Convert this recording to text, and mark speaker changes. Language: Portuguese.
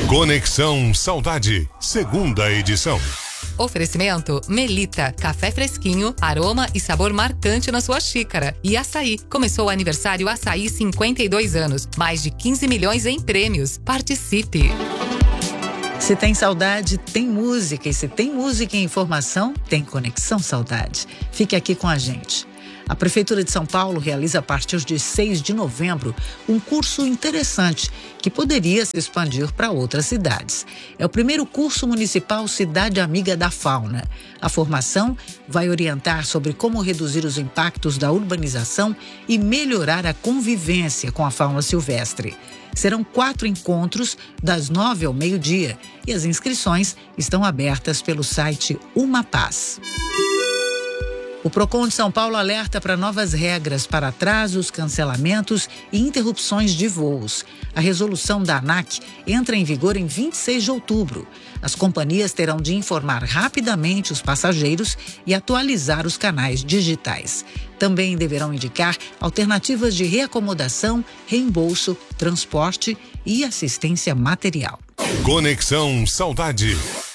Speaker 1: Conexão Saudade, segunda edição.
Speaker 2: Oferecimento Melita, café fresquinho, aroma e sabor marcante na sua xícara. E Açaí, começou o aniversário Açaí 52 anos, mais de 15 milhões em prêmios. Participe!
Speaker 3: Se tem saudade, tem música. E se tem música e informação, tem Conexão Saudade. Fique aqui com a gente. A Prefeitura de São Paulo realiza a partir de 6 de novembro um curso interessante que poderia se expandir para outras cidades. É o primeiro curso municipal Cidade Amiga da Fauna. A formação vai orientar sobre como reduzir os impactos da urbanização e melhorar a convivência com a fauna silvestre. Serão 4 encontros, das 9 ao meio-dia, e as inscrições estão abertas pelo site Uma Paz. O Procon de São Paulo alerta para novas regras para atrasos, cancelamentos e interrupções de voos. A resolução da ANAC entra em vigor em 26 de outubro. As companhias terão de informar rapidamente os passageiros e atualizar os canais digitais. Também deverão indicar alternativas de reacomodação, reembolso, transporte e assistência material.
Speaker 1: Conexão Saudade.